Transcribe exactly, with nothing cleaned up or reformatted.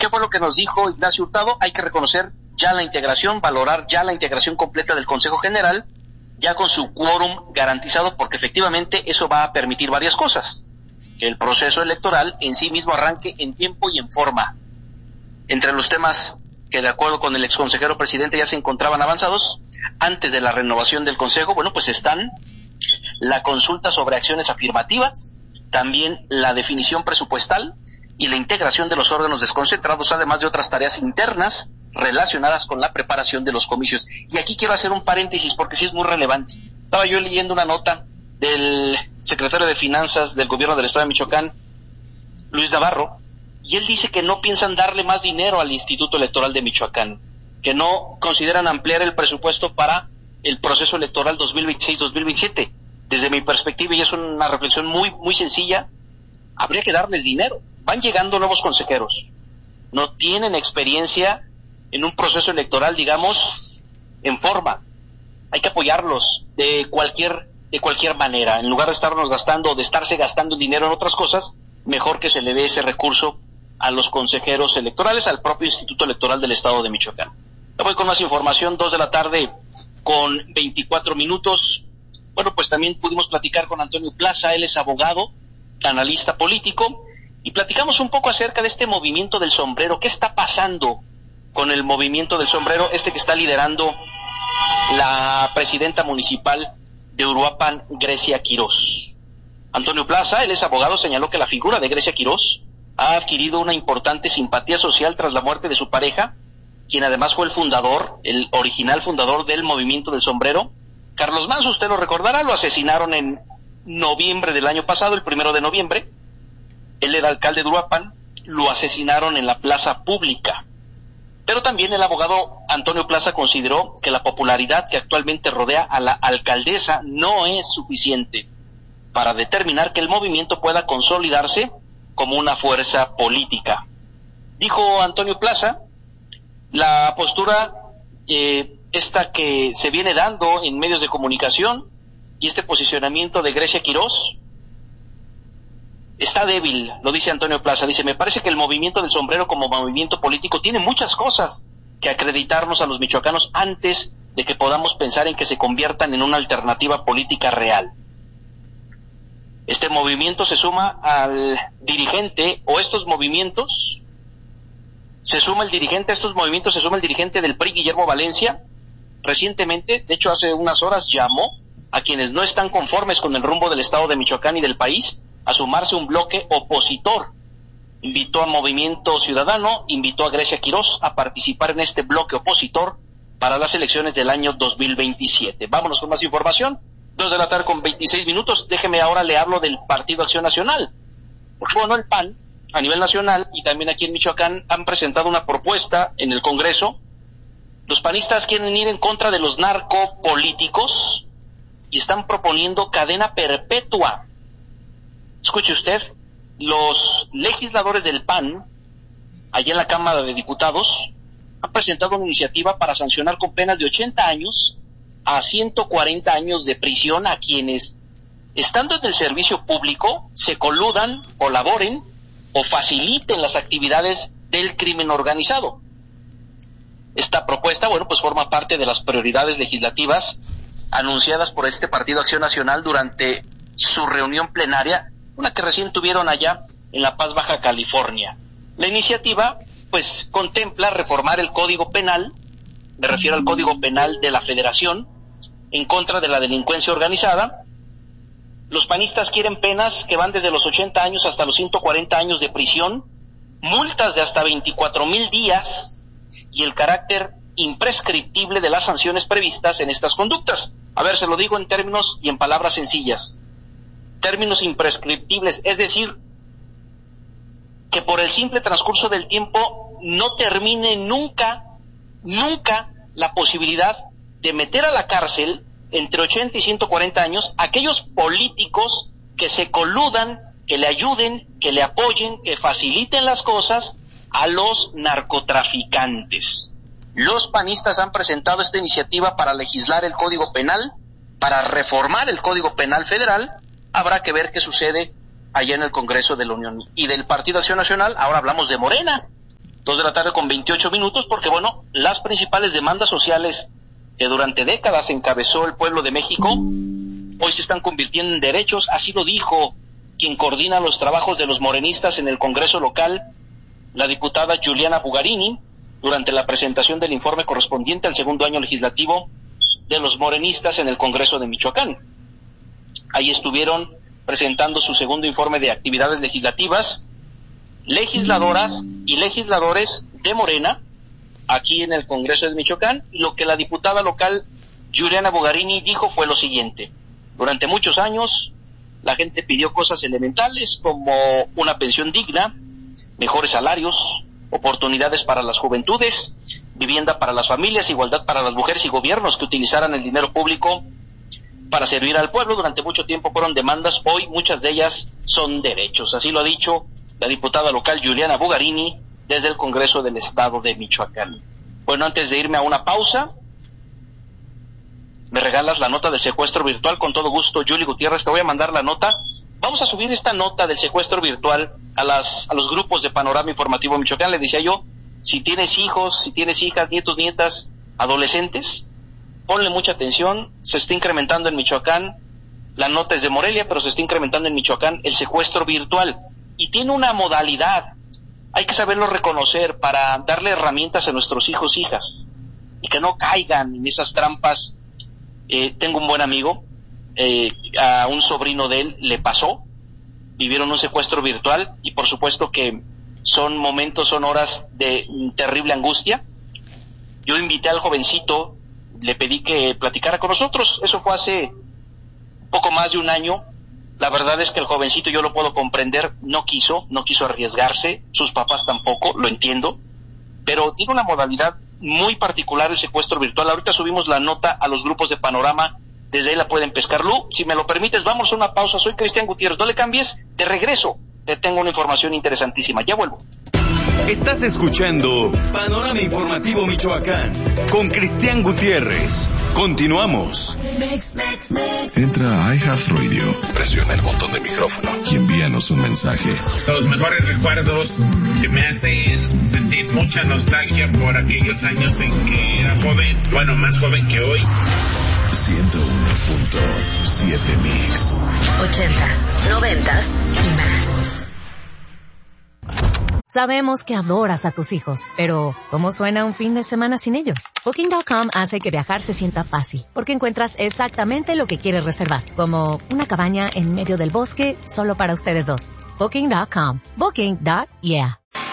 ¿Qué fue lo que nos dijo Ignacio Hurtado? Hay que reconocer ya la integración, valorar ya la integración completa del Consejo General, ya con su quórum garantizado, porque efectivamente eso va a permitir varias cosas. Que el proceso electoral en sí mismo arranque en tiempo y en forma. Entre los temas que, de acuerdo con el exconsejero presidente, ya se encontraban avanzados antes de la renovación del Consejo, bueno, pues están la consulta sobre acciones afirmativas, también la definición presupuestal y la integración de los órganos desconcentrados, además de otras tareas internas relacionadas con la preparación de los comicios. Y aquí quiero hacer un paréntesis porque sí es muy relevante. Estaba yo leyendo una nota del secretario de Finanzas del gobierno del estado de Michoacán, Luis Navarro, y él dice que no piensan darle más dinero al Instituto Electoral de Michoacán, que no consideran ampliar el presupuesto para el proceso electoral dos mil veintiséis dos mil veintisiete. Desde mi perspectiva, y es una reflexión muy muy sencilla, habría que darles dinero. Van llegando nuevos consejeros, no tienen experiencia en un proceso electoral, digamos, en forma. Hay que apoyarlos de cualquier de cualquier manera. En lugar de estarnos gastando, de estarse gastando dinero en otras cosas, mejor que se le dé ese recurso a los consejeros electorales, al propio Instituto Electoral del Estado de Michoacán. Me voy con más información, dos de la tarde con veinticuatro minutos. Bueno, pues también pudimos platicar con Antonio Plaza, él es abogado, analista político, y platicamos un poco acerca de este movimiento del sombrero. ¿Qué está pasando con el movimiento del sombrero, este que está liderando la presidenta municipal de Uruapan, Grecia Quirós? Antonio Plaza, él es abogado, señaló que la figura de Grecia Quirós ha adquirido una importante simpatía social tras la muerte de su pareja, quien además fue el fundador, el original fundador del movimiento del sombrero. Carlos Manso, usted lo recordará, lo asesinaron en noviembre del año pasado, el primero de noviembre. Él era alcalde de Uruapan, lo asesinaron en la plaza pública. Pero también el abogado Antonio Plaza consideró que la popularidad que actualmente rodea a la alcaldesa no es suficiente para determinar que el movimiento pueda consolidarse como una fuerza política. Dijo Antonio Plaza, la postura eh, esta que se viene dando en medios de comunicación y este posicionamiento de Grecia Quirós está débil, lo dice Antonio Plaza. Dice, me parece que el movimiento del sombrero como movimiento político tiene muchas cosas que acreditarnos a los michoacanos antes de que podamos pensar en que se conviertan en una alternativa política real. Este movimiento se suma al dirigente, o estos movimientos, se suma el dirigente, a estos movimientos se suma el dirigente del P R I, Guillermo Valencia. Recientemente, de hecho hace unas horas, llamó a quienes no están conformes con el rumbo del estado de Michoacán y del país a sumarse un bloque opositor. Invitó a Movimiento Ciudadano, invitó a Grecia Quirós a participar en este bloque opositor para las elecciones del año dos mil veintisiete. Vámonos con más información. Dos de la tarde con veintiséis minutos. Déjeme ahora le hablo del Partido Acción Nacional. Porque bueno, el P A N, a nivel nacional y también aquí en Michoacán, han presentado una propuesta en el Congreso. Los panistas quieren ir en contra de los narcopolíticos y están proponiendo cadena perpetua. Escuche usted, los legisladores del P A N, allá en la Cámara de Diputados, han presentado una iniciativa para sancionar con penas de ochenta años a ciento cuarenta años de prisión a quienes, estando en el servicio público, se coludan, colaboren o faciliten las actividades del crimen organizado. Esta propuesta, bueno, pues forma parte de las prioridades legislativas anunciadas por este Partido Acción Nacional durante su reunión plenaria, una que recién tuvieron allá en La Paz, Baja California. La iniciativa, pues, contempla reformar el Código Penal, me refiero al Código Penal de la Federación, en contra de la delincuencia organizada. Los panistas quieren penas que van desde los ochenta años hasta los ciento cuarenta años de prisión, multas de hasta veinticuatro mil días y el carácter imprescriptible de las sanciones previstas en estas conductas. A ver, se lo digo en términos y en palabras sencillas. Términos imprescriptibles, es decir, que por el simple transcurso del tiempo no termine nunca, nunca la posibilidad de meter a la cárcel entre ochenta y ciento cuarenta años aquellos políticos que se coludan, que le ayuden, que le apoyen, que faciliten las cosas a los narcotraficantes. Los panistas han presentado esta iniciativa para legislar el Código Penal, para reformar el Código Penal Federal. Habrá que ver qué sucede allá en el Congreso de la Unión. Y del Partido Acción Nacional, ahora hablamos de Morena, dos de la tarde con veintiocho minutos, porque bueno, las principales demandas sociales que durante décadas encabezó el pueblo de México, hoy se están convirtiendo en derechos. Así lo dijo quien coordina los trabajos de los morenistas en el Congreso local, la diputada Juliana Bugarini, durante la presentación del informe correspondiente al segundo año legislativo de los morenistas en el Congreso de Michoacán. Ahí estuvieron presentando su segundo informe de actividades legislativas, legisladoras y legisladores de Morena, aquí en el Congreso de Michoacán, y lo que la diputada local Juliana Bugarini dijo fue lo siguiente: durante muchos años la gente pidió cosas elementales como una pensión digna, mejores salarios, oportunidades para las juventudes, vivienda para las familias, igualdad para las mujeres y gobiernos que utilizaran el dinero público para servir al pueblo. Durante mucho tiempo fueron demandas, hoy muchas de ellas son derechos. Así lo ha dicho la diputada local Juliana Bugarini desde el Congreso del Estado de Michoacán. Bueno, antes de irme a una pausa, me regalas la nota del secuestro virtual. Con todo gusto, Julie Gutiérrez, te voy a mandar la nota. Vamos a subir esta nota del secuestro virtual a las a los grupos de Panorama Informativo Michoacán. Le decía yo, si tienes hijos, si tienes hijas, nietos, nietas, adolescentes, ponle mucha atención. Se está incrementando en Michoacán, la nota es de Morelia, pero se está incrementando en Michoacán el secuestro virtual. Y tiene una modalidad, hay que saberlo reconocer para darle herramientas a nuestros hijos, hijas, y que no caigan en esas trampas. Eh, tengo un buen amigo, eh, a un sobrino de él le pasó, vivieron un secuestro virtual y por supuesto que son momentos, son horas de terrible angustia. Yo invité al jovencito, le pedí que platicara con nosotros, eso fue hace poco más de un año. La verdad es que el jovencito, yo lo puedo comprender, no quiso, no quiso arriesgarse, sus papás tampoco, lo entiendo, pero tiene una modalidad muy particular el secuestro virtual. Ahorita subimos la nota a los grupos de Panorama, desde ahí la pueden pescar. Lu, si me lo permites, vamos a una pausa. Soy Cristian Gutiérrez, no le cambies, de regreso te tengo una información interesantísima, ya vuelvo. Estás escuchando Panorama Informativo Michoacán con Cristian Gutiérrez. Continuamos. Entra a iHeartRadio, presiona el botón de micrófono y envíanos un mensaje. Los mejores recuerdos que me hacen sentir mucha nostalgia por aquellos años en que era joven, bueno, más joven que hoy. ciento uno punto siete Mix. Ochentas, noventas y más. Sabemos que adoras a tus hijos, pero ¿cómo suena un fin de semana sin ellos? Booking punto com hace que viajar se sienta fácil, porque encuentras exactamente lo que quieres reservar, como una cabaña en medio del bosque solo para ustedes dos. Booking punto com. Booking. Yeah.